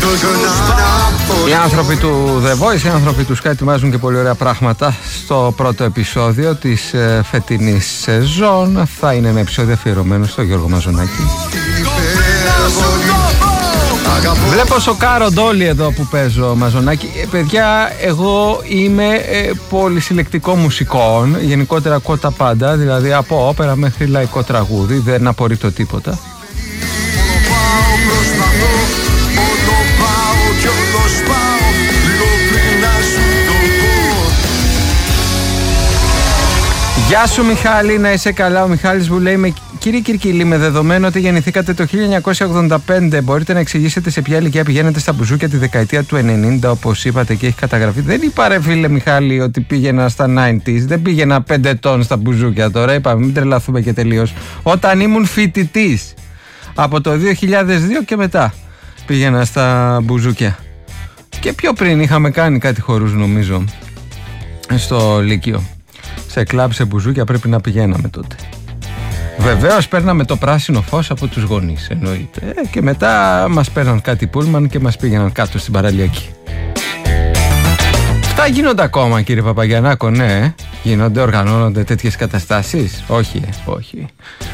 Οι άνθρωποι του The Voice, οι άνθρωποι του Sky ετοιμάζουν και πολύ ωραία πράγματα στο πρώτο επεισόδιο της φετινής σεζόν. Θα είναι ένα επεισόδιο αφιερωμένο στο Γιώργο Μαζονάκη. Βλέπω σοκάρω όλοι εδώ που παίζω Μαζονάκη. Παιδιά, εγώ είμαι πολυσυλλεκτικό μουσικών. Γενικότερα ακούω τα πάντα, δηλαδή από όπερα μέχρι λαϊκό τραγούδι. Δεν απορρίπτω τίποτα. Γεια σου Μιχάλη, να είσαι καλά. Ο Μιχάλης μου λέει: Κύριε Κυρκυλή, με δεδομένο ότι γεννηθήκατε το 1985, μπορείτε να εξηγήσετε σε ποια ηλικία πηγαίνετε στα μπουζούκια τη δεκαετία του 90, όπως είπατε και έχει καταγραφεί? Δεν είπα ρε φίλε Μιχάλη ότι πήγαινα στα 90s, δεν πήγαινα 5 ετών στα μπουζούκια τώρα, είπαμε μην τρελαθούμε και τελείως. Όταν ήμουν φοιτητής, από το 2002 και μετά πήγαινα στα μπουζούκια. Και πιο πριν είχαμε κάνει κάτι χορούς νομίζω, στο Λύκειο. Σε κλαμπ, σε μπουζούκια πρέπει να πηγαίναμε τότε. Βεβαίως παίρναμε το πράσινο φως από τους γονείς, εννοείται. Και μετά μας παίρναν κάτι πούλμαν και μας πήγαιναν κάτω στην παραλιακή. Αυτά γίνονται ακόμα κύριε Παπαγιαννάκο, ναι. Γίνονται, οργανώνονται τέτοιες καταστάσεις? Όχι, όχι.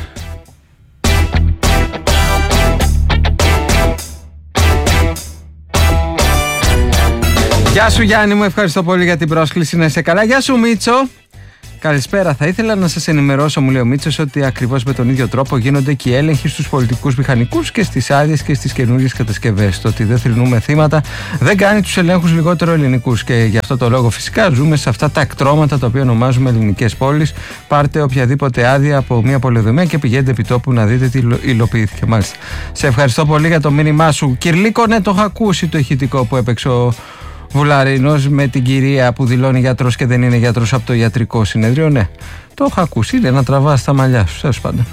Γεια σου Γιάννη μου, ευχαριστώ πολύ για την πρόσκληση, να είσαι καλά. Γεια σου Μίτσο. Καλησπέρα. Θα ήθελα να σας ενημερώσω, μου λέει ο Μίτσος, ότι ακριβώς με τον ίδιο τρόπο γίνονται και οι έλεγχοι στους πολιτικούς μηχανικούς και στις άδειες και στις καινούριες κατασκευές. Το ότι δεν θρηνούμε θύματα δεν κάνει τους ελέγχους λιγότερο ελληνικούς. Και γι' αυτό το λόγο φυσικά ζούμε σε αυτά τα εκτρώματα τα οποία ονομάζουμε ελληνικές πόλεις. Πάρτε οποιαδήποτε άδεια από μια πολεοδομία και πηγαίνετε επί τόπου να δείτε τι υλοποιήθηκε. Μάλιστα. Σε ευχαριστώ πολύ για το μήνυμά σου. Κυρλίκο, ναι, το έχω ακούσει το ηχητικό που έπαιξε ο Βουλαρινός με την κυρία που δηλώνει γιατρός και δεν είναι γιατρός από το ιατρικό συνέδριο. Ναι, το έχω ακούσει. Είναι να τραβάς τα μαλλιά σου, τέλος πάντων.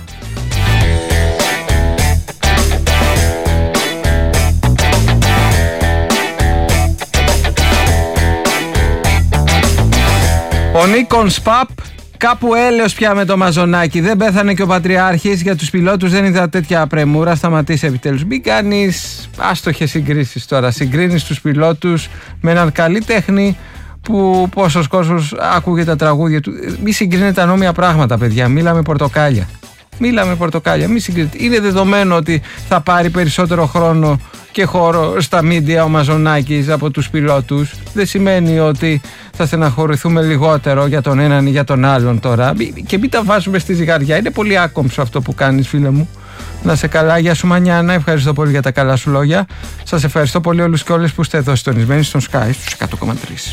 Ο Νίκον Σπαπ, κάπου έλεος πια με το Μαζονάκι. Δεν πέθανε και ο Πατριάρχης. Για τους πιλότους δεν είδα τέτοια πρεμούρα. Σταματήσει επιτέλους. Μην κάνεις άστοχες συγκρίσεις τώρα. Συγκρίνεις τους πιλότους με έναν καλλιτέχνη που πόσος κόσμος άκουγε τα τραγούδια του. Μη συγκρίνετε ανώμια πράγματα, παιδιά. Μίλαμε πορτοκάλια. Μη συγκρίνετε. Είναι δεδομένο ότι θα πάρει περισσότερο χρόνο και χώρο στα μίντια ο Μαζονάκης από τους πιλότους. Δεν σημαίνει ότι θα στεναχωρηθούμε λιγότερο για τον έναν ή για τον άλλον τώρα. Και μην τα βάζουμε στη ζυγαριά. Είναι πολύ άκομψο αυτό που κάνεις, φίλε μου. Να σε καλά. Γεια σου Μανιάνα. Ευχαριστώ πολύ για τα καλά σου λόγια. Σας ευχαριστώ πολύ όλους και όλες που είστε εδώ συντονισμένοι στον Sky στους 100,3.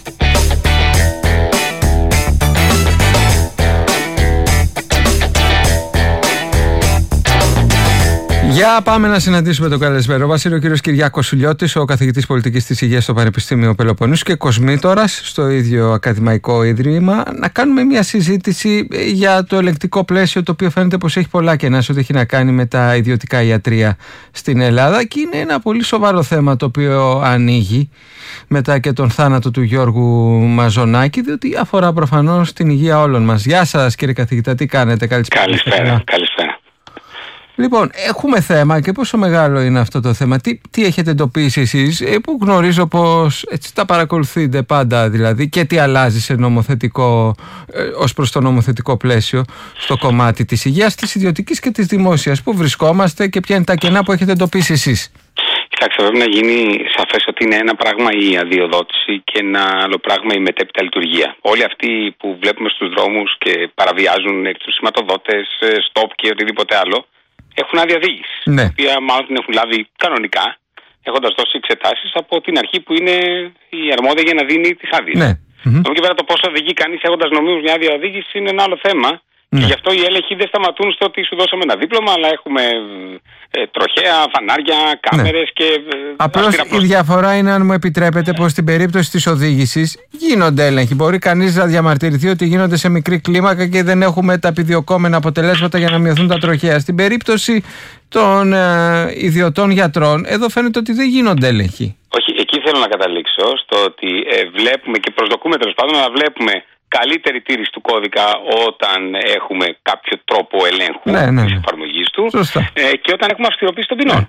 Για πάμε να συναντήσουμε τον καλεσμένο μας. Είναι ο κύριος Κυριάκος Σουλιώτης, ο καθηγητής πολιτικής της υγείας στο Πανεπιστήμιο Πελοποννήσου και κοσμήτορας στο ίδιο ακαδημαϊκό ίδρυμα. Να κάνουμε μια συζήτηση για το ελεγκτικό πλαίσιο, το οποίο φαίνεται πως έχει πολλά κενά σε ό,τι έχει να κάνει με τα ιδιωτικά ιατρεία στην Ελλάδα, και είναι ένα πολύ σοβαρό θέμα το οποίο ανοίγει μετά και τον θάνατο του Γιώργου Μαζονάκη, διότι αφορά προφανώς την υγεία όλων μας. Γεια σας κύριε καθηγητά, τι κάνετε? Καλησπέρα. Λοιπόν, έχουμε θέμα, και πόσο μεγάλο είναι αυτό το θέμα? Τι έχετε εντοπίσει εσείς, που γνωρίζω πως έτσι τα παρακολουθείτε πάντα, δηλαδή, και τι αλλάζει σε νομοθετικό, ως προς το νομοθετικό πλαίσιο στο κομμάτι της υγείας, της ιδιωτικής και της δημόσιας? Πού βρισκόμαστε και ποια είναι τα κενά που έχετε εντοπίσει εσείς? Κοιτάξτε, πρέπει να γίνει σαφές ότι είναι ένα πράγμα η αδειοδότηση και ένα άλλο πράγμα η μετέπειτα λειτουργία. Όλοι αυτοί που βλέπουμε στους δρόμους και παραβιάζουν τους σηματοδότες, stop και οτιδήποτε άλλο, έχουν άδεια οδήγηση, ναι, η οποία μάλλον την έχουν λάβει κανονικά, έχοντας δώσει εξετάσεις από την αρχή που είναι η αρμόδια για να δίνει τις άδειες. Ναι. Από εκεί πέρα το πόσο οδηγεί κανείς έχοντας νομίμως μια άδεια οδήγηση είναι ένα άλλο θέμα. Ναι. Και γι' αυτό οι έλεγχοι δεν σταματούν στο ότι σου δώσαμε ένα δίπλωμα, αλλά έχουμε τροχέα, φανάρια, κάμερες, ναι, και. Απλώς η διαφορά είναι, αν μου επιτρέπετε, πως στην περίπτωση της οδήγησης γίνονται έλεγχοι. Μπορεί κανείς να διαμαρτυρηθεί ότι γίνονται σε μικρή κλίμακα και δεν έχουμε τα επιδιωκόμενα αποτελέσματα για να μειωθούν τα τροχέα. Στην περίπτωση των ιδιωτών γιατρών, εδώ φαίνεται ότι δεν γίνονται έλεγχοι. Όχι, εκεί θέλω να καταλήξω, στο ότι βλέπουμε και προσδοκούμε τέλος πάντων να βλέπουμε καλύτερη τήρηση του κώδικα όταν έχουμε κάποιο τρόπο ελέγχου της εφαρμογής του, και όταν έχουμε αυστηροποίηση των ποινών.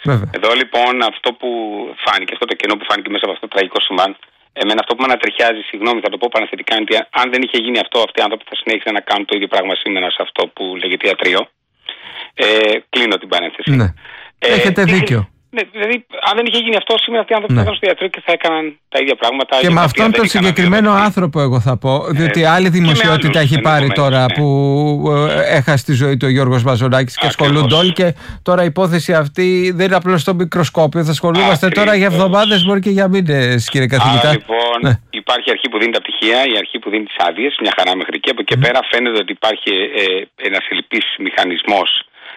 Εδώ λοιπόν αυτό που φάνηκε, αυτό το κενό που φάνηκε μέσα από αυτό το τραγικό συμβάν, εμένα αυτό που με ανατριχιάζει, συγγνώμη, θα το πω πανεθετικά, είναι ότι αν δεν είχε γίνει αυτό, αυτοί οι άνθρωποι θα συνέχισαν να κάνουν το ίδιο πράγμα σήμερα σε αυτό που λέγεται ιατρείο. Κλείνω την παρένθεση. Ναι. Έχετε δίκιο. Ναι, δηλαδή, αν δεν είχε γίνει αυτό, σήμερα αυτοί οι άνθρωποι θα ήταν στο ιατρείο και θα έκαναν τα ίδια πράγματα. Και με αυτόν τον συγκεκριμένο άνθρωπο, εγώ θα πω, διότι άλλη δημοσιότητα έχει πάρει τώρα που έχασε τη ζωή του ο Γιώργος Μαζονάκης και ασχολούνται όλοι. Και τώρα η υπόθεση αυτή δεν είναι απλώς στο μικροσκόπιο. Θα ασχολούμαστε τώρα για εβδομάδες, μπορεί και για μήνες, κύριε καθηγητά. Λοιπόν, υπάρχει αρχή που δίνει τα πτυχία, η αρχή που δίνει τις άδειες, μια χαρά μέχρι εκεί. Από εκεί πέρα φαίνεται ότι υπάρχει ένας ελλειπής μηχανισμός.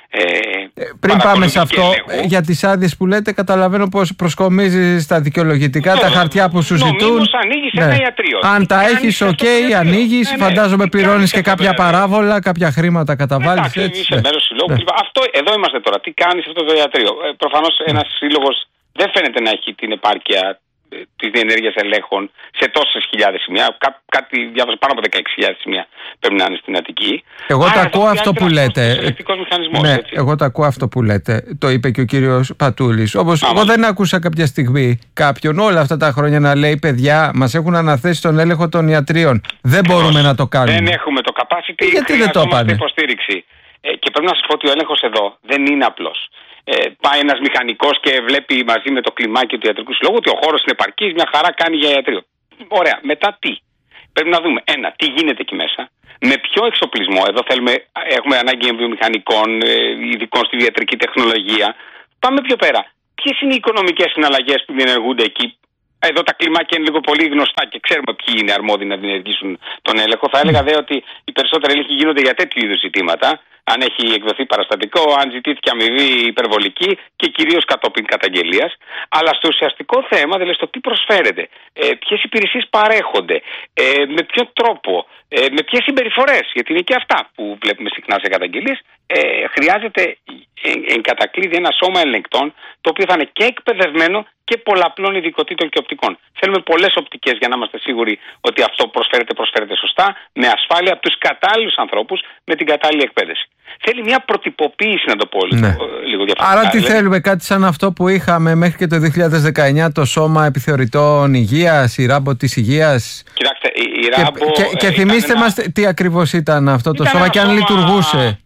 Πριν πάμε σε αυτό, για τις άδειες που λέτε, καταλαβαίνω πως προσκομίζεις στα δικαιολογητικά, τα χαρτιά που σου ζητούν. Νομίμως ανοίγεις ένα ιατρείο. Αν τα έχεις, ανοίγεις, φαντάζομαι πληρώνεις και κάποια παράβολα, κάποια χρήματα καταβάλεις. Εντάξει, είσαι μέρος συλλόγου. Αυτό, εδώ είμαστε τώρα. Τι κάνεις αυτό το ιατρείο? Προφανώς ένας σύλλογος δεν φαίνεται να έχει την επάρκεια της διενέργειας ελέγχων σε τόσες χιλιάδες σημεία. Κάτι διάβασα, πάνω από 16.000 σημεία πρέπει να είναι στην Αττική. Εγώ τα ακούω αυτό που λέτε. Ναι, εγώ τα ακούω αυτό που λέτε. Το είπε και ο κύριος Πατούλης. Όπως εγώ δεν άκουσα κάποια στιγμή κάποιον όλα αυτά τα χρόνια να λέει: παιδιά, μας έχουν αναθέσει τον έλεγχο των ιατρίων. Δεν μπορούμε να το κάνουμε. Δεν έχουμε το capacity. Γιατί δεν το είπανε? Υποστήριξη. Και πρέπει να σας πω ότι ο έλεγχος εδώ δεν είναι απλός. Πάει ένας μηχανικός και βλέπει μαζί με το κλιμάκι του ιατρικού συλλόγου ότι ο χώρος είναι επαρκής, μια χαρά κάνει για ιατρείο. Ωραία. Μετά τι? Πρέπει να δούμε, τι γίνεται εκεί μέσα, με ποιο εξοπλισμό. Εδώ έχουμε ανάγκη βιομηχανικών, ειδικών στη ιατρική τεχνολογία. Πάμε πιο πέρα. Ποιες είναι οι οικονομικές συναλλαγές που διενεργούνται εκεί? Εδώ τα κλιμάκια είναι λίγο πολύ γνωστά και ξέρουμε ποιοι είναι αρμόδιοι να διενεργήσουν τον έλεγχο. Θα έλεγα δε ότι οι περισσότεροι έλεγχοι γίνονται για τέτοιου είδους ζητήματα. Αν έχει εκδοθεί παραστατικό, αν ζητήθηκε αμοιβή υπερβολική και κυρίως κατόπιν καταγγελίας. Αλλά στο ουσιαστικό θέμα, δηλαδή στο τι προσφέρεται, ποιες υπηρεσίες παρέχονται, με ποιο τρόπο, με ποιες συμπεριφορές, γιατί είναι και αυτά που βλέπουμε συχνά σε καταγγελίες, χρειάζεται εν κατακλείδη ένα σώμα ελεγκτών, το οποίο θα είναι και εκπαιδευμένο και πολλαπλών ειδικοτήτων και οπτικών. Θέλουμε πολλές οπτικές για να είμαστε σίγουροι ότι αυτό προσφέρεται σωστά, με ασφάλεια, από τους κατάλληλους ανθρώπους, με την κατάλληλη εκπαίδευση. Θέλει μια προτυποποίηση, να το πω λίγο διαφορετικά. Άρα τι θέλουμε, κάτι σαν αυτό που είχαμε μέχρι και το 2019, το Σώμα Επιθεωρητών Υγείας, η Ράμπο της Υγείας. Κοιτάξτε, η Ράμπο. Και θυμίστε μας τι ακριβώς ήταν αυτό το σώμα και αν λειτουργούσε.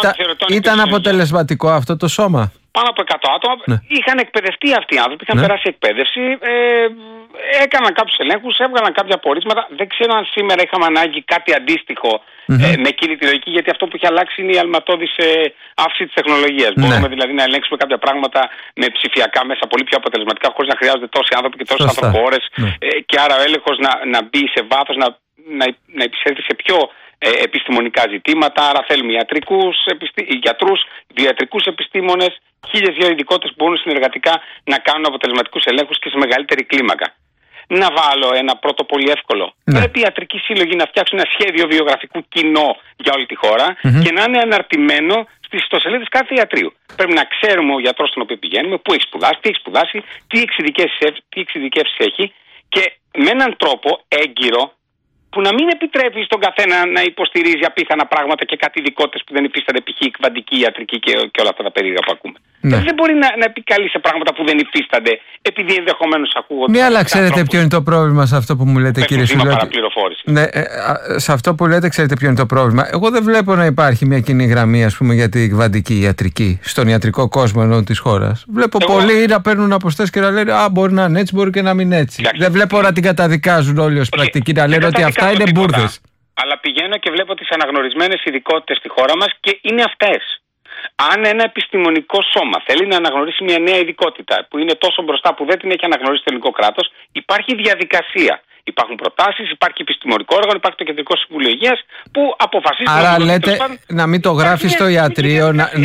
Ήταν αποτελεσματικό αυτό το σώμα? Πάνω από 100 άτομα είχαν εκπαιδευτεί αυτοί οι άνθρωποι, είχαν περάσει εκπαίδευση, έκαναν κάποιους ελέγχους, έβγαλαν κάποια πορίσματα. Δεν ξέρω αν σήμερα είχαμε ανάγκη κάτι αντίστοιχο με εκείνη τη λογική, γιατί αυτό που έχει αλλάξει είναι η αλματώδης αύξηση της τεχνολογίας. Μπορούμε δηλαδή να ελέγξουμε κάποια πράγματα με ψηφιακά μέσα πολύ πιο αποτελεσματικά, χωρίς να χρειάζονται τόσοι άνθρωποι και τόσες ανθρωπόρες. Και άρα ο έλεγχος να μπει σε βάθος, να επισέλθει σε πιο επιστημονικά ζητήματα. Άρα θέλουμε γιατρούς, διατρικούς επιστήμονες, 1.002 ειδικότητες που μπορούν συνεργατικά να κάνουν αποτελεσματικούς ελέγχους και σε μεγαλύτερη κλίμακα. Να βάλω ένα πρώτο πολύ εύκολο. Πρέπει οι ιατρικοί σύλλογοι να φτιάξουν ένα σχέδιο βιογραφικού κοινό για όλη τη χώρα και να είναι αναρτημένο στις ιστοσελίδες κάθε ιατρείου. Πρέπει να ξέρουμε ο γιατρός στον οποίο πηγαίνουμε, πού έχει σπουδάσει, τι έχει σπουδάσει, τι εξειδικεύσεις έχει και με έναν τρόπο έγκυρο, που να μην επιτρέπει στον καθένα να υποστηρίζει απίθανα πράγματα και κάτι ειδικότητες που δεν υφίστανται, π.χ. κβαντική, ιατρική και όλα αυτά τα περίεργα που ακούμε. Δεν μπορεί να επικαλεί σε πράγματα που δεν υφίστανται, επειδή ενδεχομένως ακούγονται. Ναι, αλλά ξέρετε ποιο είναι το πρόβλημα σε αυτό που μου λέτε, κύριε Σιλότη? Ναι, σε αυτό που λέτε, ξέρετε ποιο είναι το πρόβλημα? Εγώ δεν βλέπω να υπάρχει μια κοινή γραμμή, ας πούμε, για την κβαντική ιατρική στον ιατρικό κόσμο ενώ της χώρας. Βλέπω πολλοί να παίρνουν αποστάσεις και να λένε μπορεί να είναι έτσι, μπορεί και να μην είναι έτσι. Δεν βλέπω να την καταδικάζουν όλοι ως πρακτική, να λένε ότι αυτά είναι μπουρδες. Αλλά πηγαίνω και βλέπω τις αναγνωρισμένες ειδικότητες στη χώρα μας και είναι αυτές. Αν ένα επιστημονικό σώμα θέλει να αναγνωρίσει μια νέα ειδικότητα που είναι τόσο μπροστά που δεν την έχει αναγνωρίσει το ελληνικό κράτος, υπάρχει διαδικασία. Υπάρχουν προτάσεις, υπάρχει επιστημονικό όργανο, υπάρχει το Κεντρικό Συμβούλιο Υγείας που αποφασίζει. Άρα λέτε να μην το γράφει στο ιατρείο,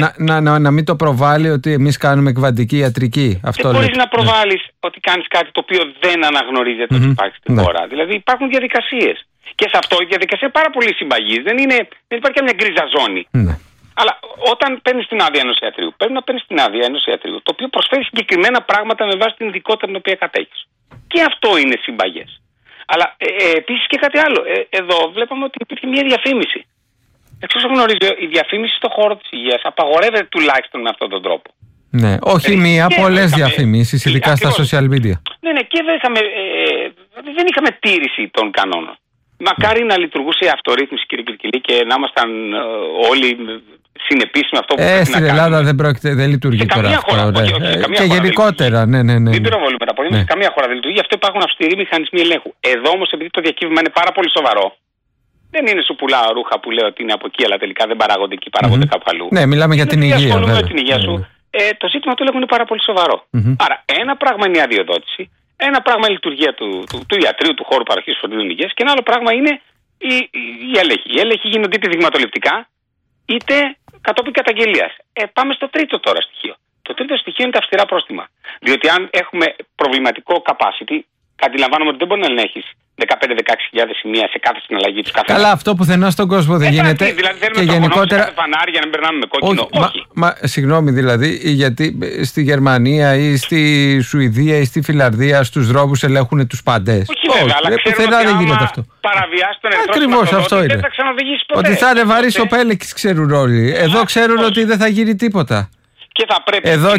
να μην το προβάλλει ότι εμείς κάνουμε κβαντική ιατρική. Δεν μπορείς να προβάλλεις ότι κάνεις κάτι το οποίο δεν αναγνωρίζεται ότι υπάρχει στην χώρα. Δηλαδή υπάρχουν διαδικασίες. Και σε αυτό η διαδικασία είναι πάρα πολύ συμπαγής. Δεν υπάρχει καμιά γκρίζα ζώνη. Αλλά όταν παίρνεις την άδεια ενός ιατρείου, πρέπει να παίρνεις την άδεια ενός ιατρείου, το οποίο προσφέρει συγκεκριμένα πράγματα με βάση την ειδικότητα την οποία κατέχεις. Και αυτό είναι συμπαγές. Αλλά επίσης και κάτι άλλο. Εδώ βλέπαμε ότι υπήρχε μια διαφήμιση. Εξ όσων γνωρίζω, η διαφήμιση στον χώρο της υγείας απαγορεύεται τουλάχιστον με αυτόν τον τρόπο. Ναι, όχι μία, πολλές διαφημίσεις, ειδικά στα social media. Ναι, και δεν είχαμε τήρηση των κανόνων. Μακάρι να λειτουργούσε η αυτορύθμιση, κύριε Κυρκυλή, και να ήμασταν όλοι συνεπείς με αυτό που πρέπει να στην Ελλάδα δεν λειτουργεί τώρα αυτό. Και γενικότερα, ναι. Δεν πυροβολούμε τα πόδια, σε καμία χώρα δεν λειτουργεί, γι' αυτό υπάρχουν αυστηροί μηχανισμοί ελέγχου. Εδώ όμως, επειδή το διακύβευμα είναι πάρα πολύ σοβαρό, δεν είναι σου πουλάω ρούχα που λέω ότι είναι από εκεί, αλλά τελικά δεν παράγονται εκεί, παράγονται κάπου αλλού. Ναι, μιλάμε για την υγεία. Με την υγεία σου. Το ζήτημα του ελέγχου είναι πάρα πολύ σοβαρό. Άρα, ένα πράγμα είναι η αδειοδότηση, ένα πράγμα είναι η λειτουργία του ιατρείου, του χώρου παροχής φροντίδων υγείας, και ένα άλλο πράγμα είναι η έλεγχη. Οι έλεγχοι γίνονται είτε δειγματοληπτικά, είτε κατόπιν καταγγελίας. Πάμε στο τρίτο τώρα στοιχείο. Το τρίτο στοιχείο είναι τα αυστηρά πρόστιμα. Διότι αν έχουμε προβληματικό capacity, αντιλαμβάνομαι ότι δεν μπορεί να ελέγχεις 15-16.000 σημεία σε κάθε συναλλαγή του κάθε. Καλά, αυτό πουθενά στον κόσμο δεν γίνεται. Δηλαδή και γενικότερα. Φανάρι για να περνάμε με κόκκινο. Όχι. Συγγνώμη, δηλαδή, γιατί στη Γερμανία ή στη Σουηδία ή στη Φιλανδία στους δρόμους ελέγχουν τους παντές. Όχι, βέβαια, αλλά πουθενά δεν γίνεται αυτό. Παραβιάσει τον ερθρό ακριβώς αυτό είναι. Δεν θα ξαναδηγήσει ποτέ. Ότι θα είναι βαρύς ο πέλεκης, ξέρουν όλοι. Εδώ ξέρουν ότι δεν θα γίνει τίποτα. Και θα πρέπει εδώ,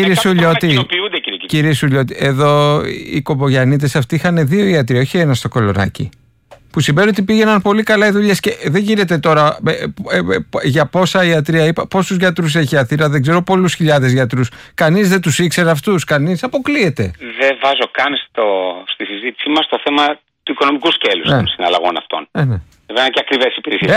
κύριε Σουλιώτη, εδώ οι Κομπογιαννίτες αυτοί είχαν 2 ιατροί, όχι ένα στο Κολονάκι. Που σημαίνει ότι πήγαιναν πολύ καλά οι δουλειές. Και δεν γίνεται τώρα για πόσα ιατρία, πόσους γιατρούς έχει η Αθήνα, δεν ξέρω, πολλούς χιλιάδες γιατρούς. Κανείς δεν τους ήξερε αυτούς, κανείς, αποκλείεται. Δεν βάζω καν στη συζήτησή μας το θέμα του οικονομικού σκέλους των συναλλαγών αυτών. Βέβαια είναι και ακριβές υπηρεσίες.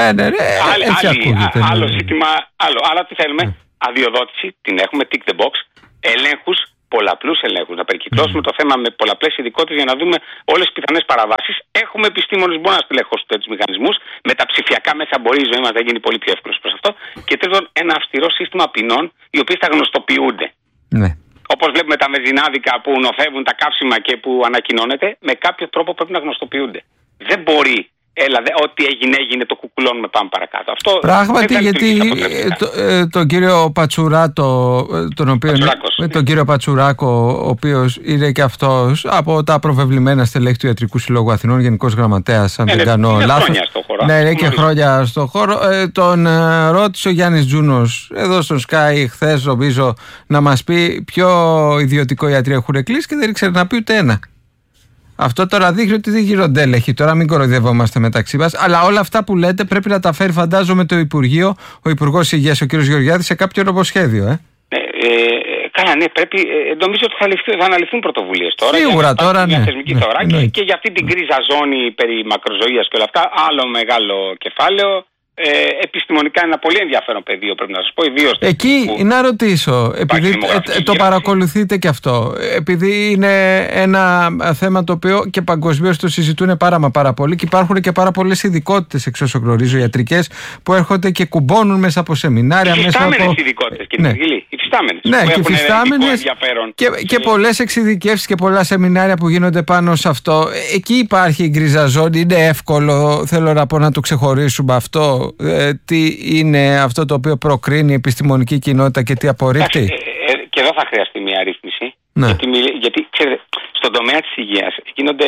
Άλλο ζήτημα, αλλά τι θέλουμε. Αδειοδότηση, την έχουμε, tick the box, ελέγχους, πολλαπλούς ελέγχους. Να περικυκλώσουμε το θέμα με πολλαπλές ειδικότητες για να δούμε όλες τις πιθανές παραβάσεις. Έχουμε επιστήμονες που μπορούν να στελεχώσουν τέτοιους μηχανισμούς. Με τα ψηφιακά μέσα μπορεί η ζωή μας να γίνει πολύ πιο εύκολος προς αυτό. Και τρίτον, ένα αυστηρό σύστημα ποινών, οι οποίες θα γνωστοποιούνται. Ναι. Όπως βλέπουμε τα μεζινάδικα που νοθεύουν τα καύσιμα και που ανακοινώνεται, με κάποιο τρόπο πρέπει να γνωστοποιούνται. Δεν μπορεί. Ό,τι έγινε, το κουκουλώνουμε, πάμε παρακάτω. Αυτό πράγματι, γιατί τον κύριο Πατσουράτο, τον κύριο Πατσουράκο, ο οποίος είναι και αυτός από τα προβεβλημένα στελέχη του Ιατρικού Συλλόγου Αθηνών, γενικός γραμματέας, αν δεν κάνω λάθος. Ναι, είναι και χρόνια στο χώρο. Τον ρώτησε ο Γιάννης Τζούνος εδώ στο Sky χθες, νομίζω, να μας πει ποιο ιδιωτικό ιατρείο έχουν κλείσει και δεν ήξερε να πει ούτε ένα. Αυτό τώρα δείχνει ότι δεν γίνονται έλεγχοι. Τώρα μην κοροϊδευόμαστε μεταξύ μας. Αλλά όλα αυτά που λέτε πρέπει να τα φέρει, φαντάζομαι, το Υπουργείο, ο Υπουργός Υγείας, ο κ. Γεωργιάδης, σε κάποιο νομοσχέδιο. Καλά, ναι, πρέπει. Νομίζω ότι θα αναλυθούν πρωτοβουλίες τώρα. Σίγουρα τώρα, ναι. Θεσμική και για αυτή την κρίζα ζώνη περί μακροζωίας και όλα αυτά, άλλο μεγάλο κεφάλαιο. Επιστημονικά είναι ένα πολύ ενδιαφέρον πεδίο, πρέπει να σας πω. Εκεί να ρωτήσω, επειδή το παρακολουθείτε και αυτό, επειδή είναι ένα θέμα το οποίο και παγκοσμίως το συζητούν πάρα πολύ και υπάρχουν και πάρα πολλές ειδικότητες, εξ όσων γνωρίζω, ιατρικές, που έρχονται και κουμπώνουν μέσα από σεμινάρια. Υφιστάμενες ειδικότητες, κύριε Γιλή. Ναι, και υφιστάμενες και πολλές εξειδικεύσεις και πολλά σεμινάρια που γίνονται πάνω σε αυτό. Εκεί υπάρχει η γκρίζα ζώνη. Είναι εύκολο, θέλω να πω, να το ξεχωρίσουμε αυτό. Τι είναι αυτό το οποίο προκρίνει η επιστημονική κοινότητα και τι απορρίπτει. Και εδώ θα χρειαστεί μια ρύθμιση. Ναι. Γιατί ξέρετε, στον τομέα της υγείας γίνονται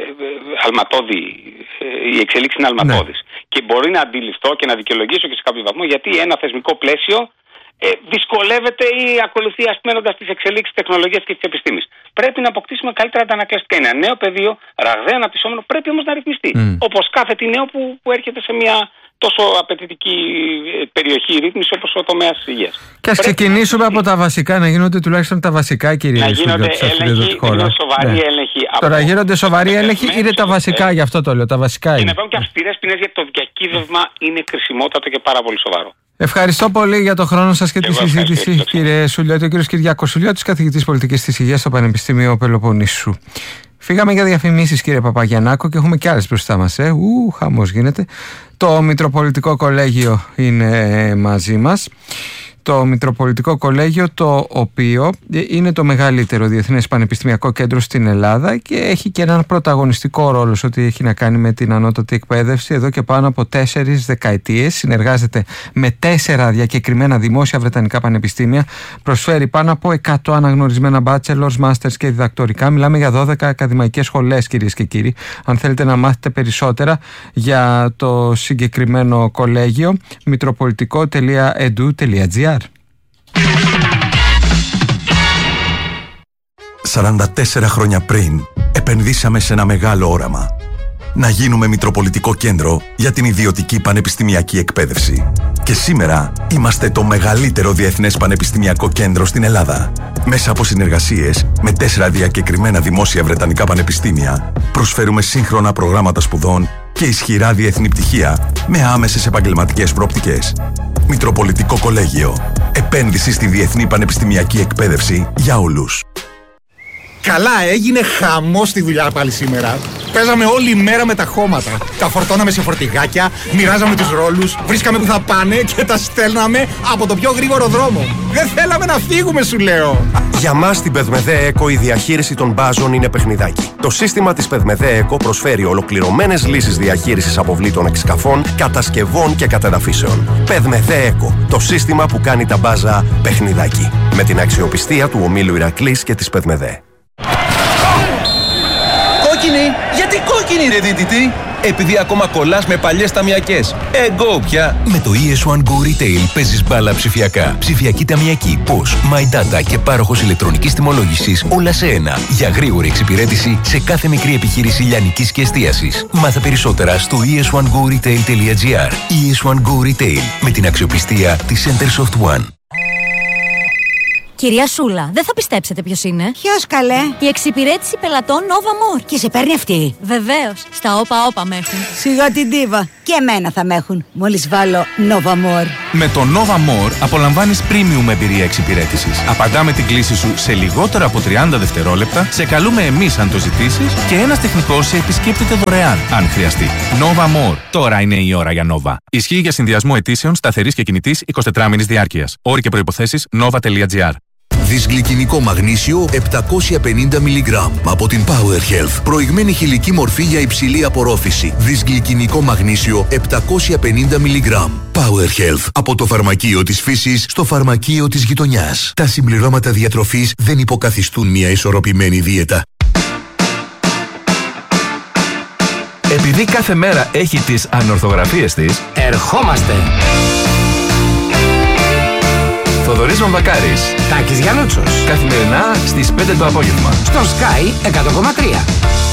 οι εξελίξεις είναι αλματώδεις. Ναι. Και μπορεί να αντιληφθώ και να δικαιολογήσω και σε κάποιο βαθμό γιατί ένα θεσμικό πλαίσιο δυσκολεύεται ή ακολουθεί ασπμένοντας τις εξελίξεις της τεχνολογίας και της επιστήμης. Πρέπει να αποκτήσουμε καλύτερα τα ανακλαστικά. Είναι ένα νέο πεδίο, ραγδαία αναπτυσσόμενο, πρέπει όμως να ρυθμιστεί. Όπως κάθε τι νέο που έρχεται σε μια τόσο απαιτητική περιοχή ρύθμιση όπως ο τομέας της υγείας. Και ας ξεκινήσουμε από τα βασικά, να γίνονται τουλάχιστον τα βασικά, κύριε Σουλιώτη. Να γίνονται σοβαροί έλεγχοι. Τώρα γίνονται σοβαροί έλεγχοι, είναι τα βασικά, γι' αυτό το λέω. Τα βασικά είναι. Και να υπάρχουν και αυστηρές ποινές, γιατί το διακύβευμα είναι κρισιμότατο και πάρα πολύ σοβαρό. Ευχαριστώ πολύ για το χρόνο σας και τη συζήτηση, κύριε Σουλιώτη. Ο κύριος Κυριάκος Σουλιώτης, καθηγητής πολιτικής της υγείας στο Πανεπιστήμιο Πελοποννήσου. Φύγαμε για διαφημίσεις, κύριε Παπαγιαννάκο, και έχουμε και άλλες μπροστά μας. Χαμός γίνεται. Το Μητροπολιτικό Κολέγιο είναι μαζί μας. Το Μητροπολιτικό Κολέγιο, το οποίο είναι το μεγαλύτερο διεθνές πανεπιστημιακό κέντρο στην Ελλάδα και έχει και έναν πρωταγωνιστικό ρόλο σε ό,τι έχει να κάνει με την ανώτατη εκπαίδευση εδώ και πάνω από 4 δεκαετίες. Συνεργάζεται με 4 διακεκριμένα δημόσια βρετανικά πανεπιστήμια. Προσφέρει πάνω από 100 αναγνωρισμένα bachelors, masters και διδακτορικά. Μιλάμε για 12 ακαδημαϊκές σχολές, κυρίες και κύριοι. Αν θέλετε να μάθετε περισσότερα για το συγκεκριμένο κολέγιο, μητροπολιτικό.edu.gr. 44 χρόνια πριν, επενδύσαμε σε ένα μεγάλο όραμα. Να γίνουμε μητροπολιτικό κέντρο για την ιδιωτική πανεπιστημιακή εκπαίδευση. Και σήμερα είμαστε το μεγαλύτερο διεθνές πανεπιστημιακό κέντρο στην Ελλάδα. Μέσα από συνεργασίες με 4 διακεκριμένα δημόσια βρετανικά πανεπιστήμια, προσφέρουμε σύγχρονα προγράμματα σπουδών και ισχυρά διεθνή πτυχία με άμεσες επαγγελματικές προοπτικές. Μητροπολιτικό Κολέγιο. Επένδυση στη διεθνή πανεπιστημιακή εκπαίδευση για όλους. Καλά, έγινε χαμός στη δουλειά πάλι σήμερα. Παίζαμε όλη μέρα με τα χώματα. Τα φορτώναμε σε φορτηγάκια, μοιράζαμε τους ρόλους, βρίσκαμε που θα πάνε και τα στέλναμε από το πιο γρήγορο δρόμο. Δεν θέλαμε να φύγουμε, σου λέω. Για μας στην Πεδμεδέ ΕΚΟ η διαχείριση των μπάζων είναι παιχνιδάκι. Το σύστημα της Πεδμεδέ ΕΚΟ προσφέρει ολοκληρωμένες λύσεις διαχείρισης αποβλήτων εξκαφών, κατασκευών και κατεδαφίσεων. Πεδμεδέ ΕΚΟ, το σύστημα που κάνει τα μπάζα παιχνιδάκι. Με την αξιοπιστία του ομίλου Ηρακλής και της Πεδμεδέ. Κόκκινη! Γιατί κόκκινη, ρε δίτητη? Επειδή ακόμα κολλάς με παλιές ταμιακές. Εγώ πια! Με το ES1 Go Retail παίζεις μπάλα ψηφιακά. Ψηφιακή ταμιακή, POS, My Data και πάροχος ηλεκτρονικής τιμολόγησης, όλα σε ένα. Για γρήγορη εξυπηρέτηση σε κάθε μικρή επιχείρηση λιανικής και εστίασης. Μάθε περισσότερα στο es1goretail.gr. ES1 Go Retail, με την αξιοπιστία της Centersoft One. Κυρία Σούλα, δεν θα πιστέψετε ποιος είναι. Ποιος, καλέ? Η εξυπηρέτηση πελατών Nova More. Και σε παίρνει αυτή? Βεβαίως. Στα όπα με έχουν. Σιγά την ντίβα. Και εμένα θα με έχουν. Μόλις βάλω Nova More. Με το Nova More απολαμβάνεις premium εμπειρία εξυπηρέτησης. Απαντάμε την κλήση σου σε λιγότερο από 30 δευτερόλεπτα, σε καλούμε εμείς αν το ζητήσεις και ένας τεχνικός σε επισκέπτεται δωρεάν, αν χρειαστεί. Nova More. Τώρα είναι η ώρα για Nova. Ισχύει για συνδυασμό αιτήσεων σταθερής και κινητής 24μηνης διάρκειας. Όροι και προϋποθέσεις nova.gr. Δυσγλυκινικό μαγνήσιο 750 mg από την Power Health. Προηγμένη χηλική μορφή για υψηλή απορρόφηση. Δυσγλυκινικό μαγνήσιο 750 mg. Power Health. Από το φαρμακείο της φύσης στο φαρμακείο της γειτονιάς. Τα συμπληρώματα διατροφής δεν υποκαθιστούν μια ισορροπημένη δίαιτα. Επειδή κάθε μέρα έχει τις ανορθογραφίες της, ερχόμαστε! Θοδωρής Μαμβακάρης, Τάκης Γιαννούτσος. Καθημερινά στις 5 το απόγευμα. Στο Sky 100,3.